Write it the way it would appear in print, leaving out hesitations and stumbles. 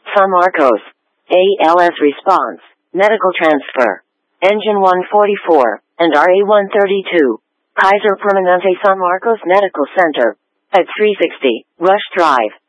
San Marcos. ALS response. Medical transfer. Engine 144 and RA-132. Kaiser Permanente San Marcos Medical Center. At 360 Rush Drive.